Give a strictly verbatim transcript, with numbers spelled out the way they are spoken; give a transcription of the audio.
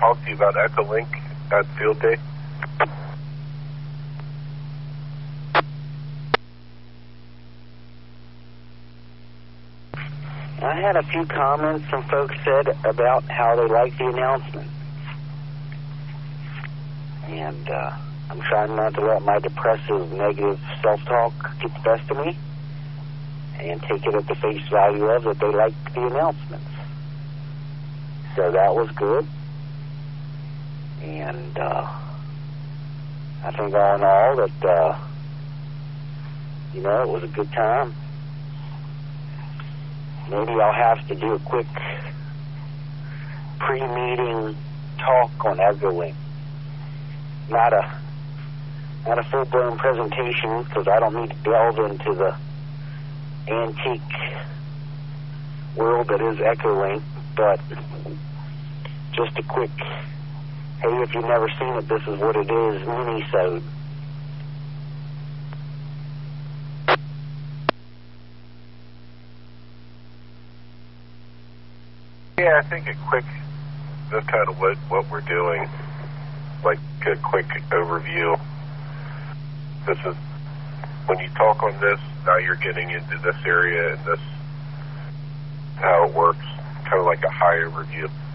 talk to you about Echolink at Field Day? I had a few comments some folks said about how they liked the announcement. And uh, I'm trying not to let my depressive, negative self-talk get the best of me and take it at the face value of that they liked the announcements. So that was good. And uh, I think all in all that, uh, you know, it was a good time. Maybe I'll have to do a quick pre-meeting talk on Echolink. Not a not a full-blown presentation, because I don't need to delve into the antique world that is Echolink, but just a quick, hey, if you've never seen it, this is what it is, mini-sode. Yeah, I think a quick, that's kind of what, what we're doing, like a quick overview. This is, when you talk on this, now you're getting into this area and this, how it works, kind of like a high overview.